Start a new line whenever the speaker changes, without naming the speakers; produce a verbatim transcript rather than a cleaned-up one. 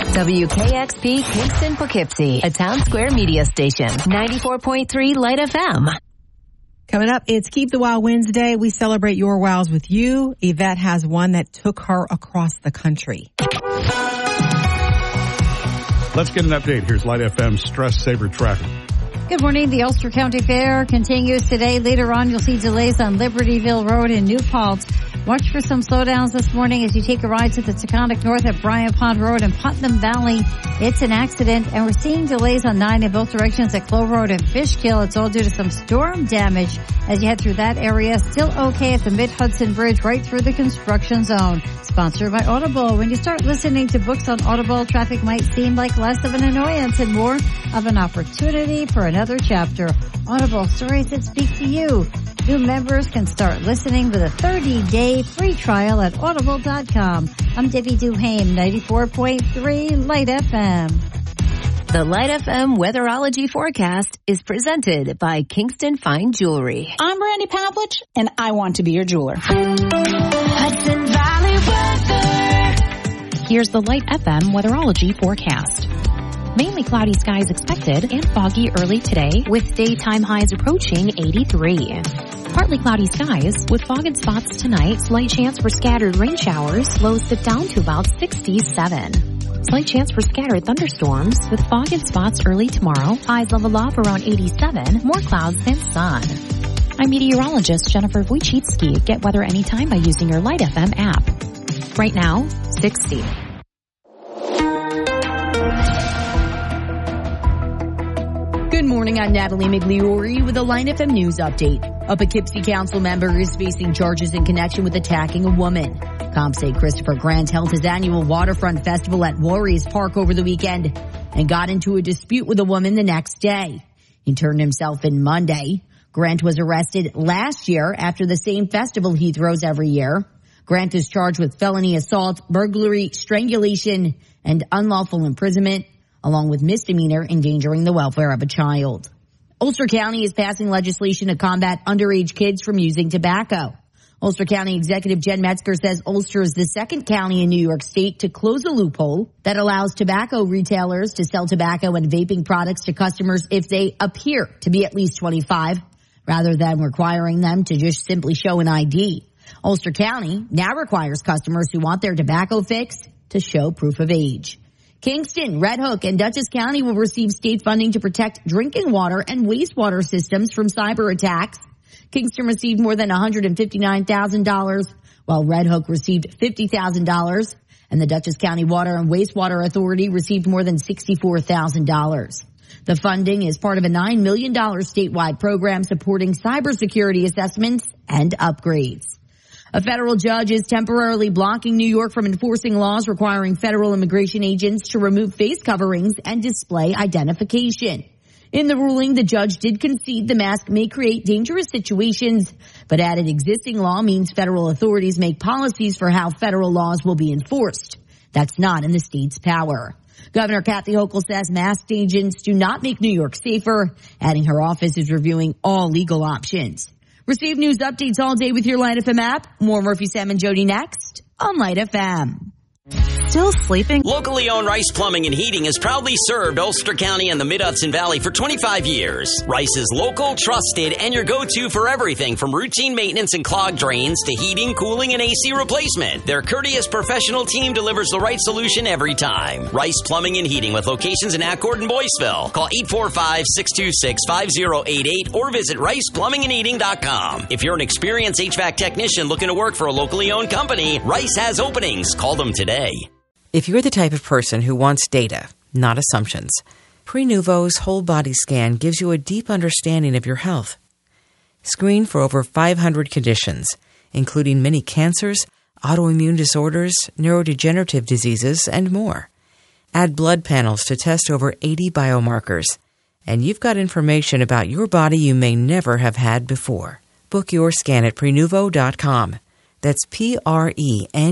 W K X P Kingston Poughkeepsie, a Town Square media station. ninety-four point three Light F M.
Coming up, it's Keep the Wow Wednesday. We celebrate your wows with you. Yvette has one that took her across the country.
Let's get an update. Here's Light F M's Stress Saver traffic.
Good morning. The Ulster County Fair continues today. Later on, you'll see delays on Libertyville Road in New Paltz. Watch for some slowdowns this morning as you take a ride to the Taconic North at Bryant Pond Road and Putnam Valley. It's an accident, and we're seeing delays on nine in both directions at Clove Road and Fishkill. It's all due to some storm damage as you head through that area. Still okay at the Mid-Hudson Bridge right through the construction zone. Sponsored by Audible. When you start listening to books on Audible, traffic might seem like less of an annoyance and more of an opportunity for another chapter. Audible, stories that speak to you. New members can start listening with a thirty-day free trial at audible dot com. I'm Debbie Duhame, ninety-four point three Light F M.
The Light F M weatherology forecast is presented by Kingston Fine Jewelry.
I'm Randy Pavlich, and I want to be your jeweler.
Hudson Valley weather.
Here's the Light F M weatherology forecast. Mainly cloudy skies expected and foggy early today with daytime highs approaching eighty-three. Partly cloudy skies with fog in spots tonight. Slight chance for scattered rain showers. Lows dip down to about sixty-seven. Slight chance for scattered thunderstorms with fog in spots early tomorrow. Highs level off around eighty-seven. More clouds than sun. I'm meteorologist Jennifer Wojcicki. Get weather anytime by using your Light F M app. Right now, sixty.
Good morning, I'm Natalie Migliori with a Light F M News update. A Poughkeepsie council member is facing charges in connection with attacking a woman. Cops say Christopher Grant held his annual waterfront festival at Warriors Park over the weekend and got into a dispute with a woman the next day. He turned himself in Monday. Grant was arrested last year after the same festival he throws every year. Grant is charged with felony assault, burglary, strangulation, and unlawful imprisonment, along with misdemeanor endangering the welfare of a child. Ulster County is passing legislation to combat underage kids from using tobacco. Ulster County Executive Jen Metzger says Ulster is the second county in New York State to close a loophole that allows tobacco retailers to sell tobacco and vaping products to customers if they appear to be at least twenty-five, rather than requiring them to just simply show an I D. Ulster County now requires customers who want their tobacco fix to show proof of age. Kingston, Red Hook, and Dutchess County will receive state funding to protect drinking water and wastewater systems from cyber attacks. Kingston received more than one hundred fifty-nine thousand dollars, while Red Hook received fifty thousand dollars, and the Dutchess County Water and Wastewater Authority received more than sixty-four thousand dollars. The funding is part of a nine million dollars statewide program supporting cybersecurity assessments and upgrades. A federal judge is temporarily blocking New York from enforcing laws requiring federal immigration agents to remove face coverings and display identification. In the ruling, the judge did concede the mask may create dangerous situations, but added existing law means federal authorities make policies for how federal laws will be enforced. That's not in the state's power. Governor Kathy Hochul says masked agents do not make New York safer, adding her office is reviewing all legal options. Receive news updates all day with your Light F M app. More Murphy, Sam, and Jody next on Light F M.
Still sleeping?
Locally owned Rice Plumbing and Heating has proudly served Ulster County and the Mid-Hudson Valley for twenty-five years. Rice is local, trusted, and your go-to for everything from routine maintenance and clogged drains to heating, cooling, and A C replacement. Their courteous professional team delivers the right solution every time. Rice Plumbing and Heating with locations in Accord and Boyceville. Call eight four five, six two six, five zero eight eight or visit rice plumbing and heating dot com. If you're an experienced H V A C technician looking to work for a locally owned company, Rice has openings. Call them today.
If you're the type of person who wants data, not assumptions, Prenuvo's whole body scan gives you a deep understanding of your health. Screen for over five hundred conditions, including many cancers, autoimmune disorders, neurodegenerative diseases, and more. Add blood panels to test over eighty biomarkers, and you've got information about your body you may never have had before. Book your scan at Prenuvo dot com. That's P R E N